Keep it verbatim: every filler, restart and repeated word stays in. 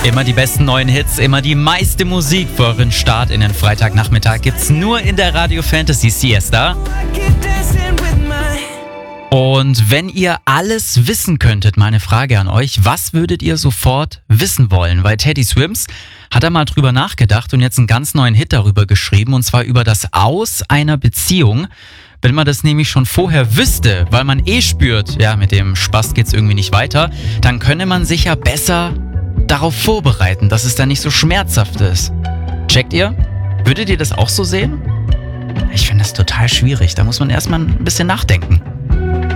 Immer die besten neuen Hits, immer die meiste Musik für euren Start in den Freitagnachmittag gibt's nur in der Radio Fantasy Siesta. Und wenn ihr alles wissen könntet, meine Frage an euch, was würdet ihr sofort wissen wollen? Weil Teddy Swims hat da mal drüber nachgedacht und jetzt einen ganz neuen Hit darüber geschrieben, und zwar über das Aus einer Beziehung. Wenn man das nämlich schon vorher wüsste, weil man eh spürt, ja, mit dem Spaß geht's irgendwie nicht weiter, dann könne man sich ja besser darauf vorbereiten, dass es dann nicht so schmerzhaft ist. Checkt ihr? Würdet ihr das auch so sehen? Ich finde das total schwierig, da muss man erstmal ein bisschen nachdenken.